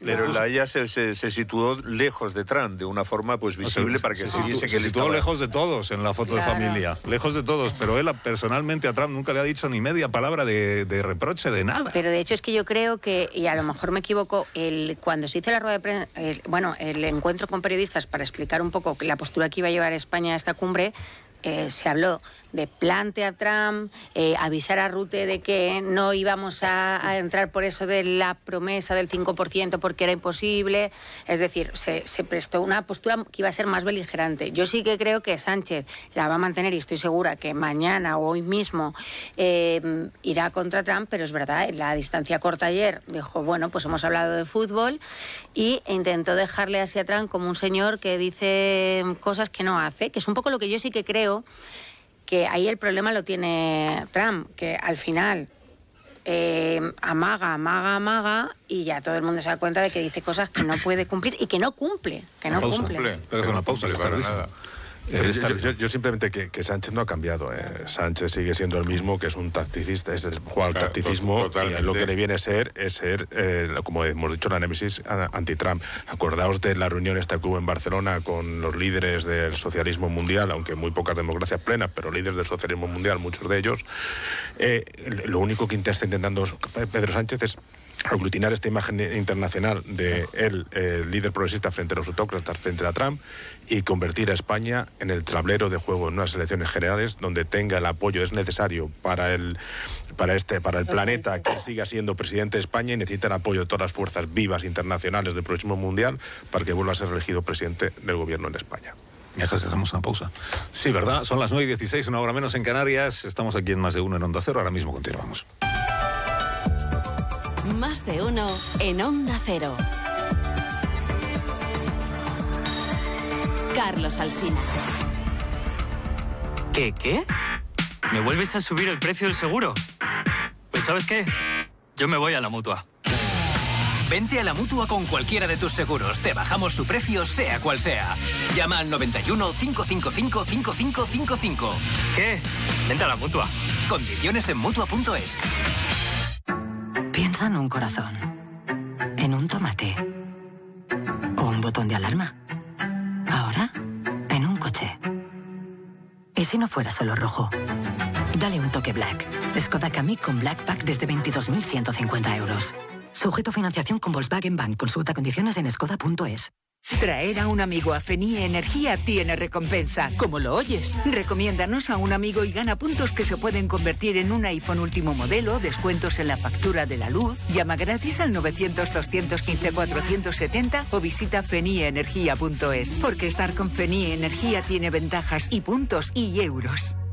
Pero la IA se situó lejos de Trump, de una forma pues visible, para que se viese que él situó estaba lejos de todos en la foto de familia, lejos de todos, pero él personalmente a Trump nunca le ha dicho ni media palabra de reproche, de nada. Pero de hecho es que yo creo que, y a lo mejor me equivoco, cuando se hizo la rueda de prensa, el encuentro con periodistas para explicar un poco la postura que iba a llevar España a esta cumbre, se habló de plante a Trump, avisar a Rutte de que no íbamos a entrar por eso de la promesa del 5% porque era imposible. Es decir, se prestó una postura que iba a ser más beligerante. Yo sí que creo que Sánchez la va a mantener y estoy segura que mañana o hoy mismo irá contra Trump, pero es verdad, en la distancia corta ayer dijo, bueno, pues hemos hablado de fútbol y intentó dejarle así a Trump como un señor que dice cosas que no hace, que es un poco lo que yo sí que creo que ahí el problema lo tiene Trump, que al final amaga y ya todo el mundo se da cuenta de que dice cosas que no puede cumplir y que no cumple, Pero es una pausa, que está nada. Yo simplemente que Sánchez no ha cambiado. Sánchez sigue siendo el mismo, que es un tacticista, juega al tacticismo, y lo que le viene a ser como hemos dicho, la némesis anti-Trump. Acordaos de la reunión esta que hubo en Barcelona con los líderes del socialismo mundial, aunque muy pocas democracias plenas, pero líderes del socialismo mundial, muchos de ellos. Lo único que está intentando Pedro Sánchez es aglutinar esta imagen internacional de él, el líder progresista frente a los autócratas, frente a Trump, y convertir a España en el tablero de juego en unas elecciones generales donde tenga el apoyo es necesario para el planeta que siga siendo presidente de España, y necesita el apoyo de todas las fuerzas vivas internacionales del próximo mundial para que vuelva a ser elegido presidente del gobierno en España. Me dejas que hagamos una pausa. Sí, ¿verdad? Son las 9:16, una hora menos en Canarias. Estamos aquí en Más de Uno en Onda Cero. Ahora mismo continuamos. Más de Uno en Onda Cero. Carlos Alsina. ¿Qué? ¿Me vuelves a subir el precio del seguro? Pues ¿sabes qué? Yo me voy a la Mutua. Vente a la Mutua con cualquiera de tus seguros. Te bajamos su precio, sea cual sea. Llama al 91 555 5555. ¿Qué? Vente a la Mutua. Condiciones en Mutua.es. Piensa en un corazón, en un tomate o un botón de alarma. Ahora, en un coche. ¿Y si no fuera solo rojo? Dale un toque Black. Skoda Kamiq con Black Pack desde 22.150 euros. Sujeto a financiación con Volkswagen Bank. Consulta condiciones en skoda.es. Traer a un amigo a Fenie Energía tiene recompensa, como lo oyes. Recomiéndanos a un amigo y gana puntos que se pueden convertir en un iPhone último modelo, descuentos en la factura de la luz. Llama gratis al 900-215-470 o visita fenieenergia.es. Porque estar con Fenie Energía tiene ventajas y puntos y euros.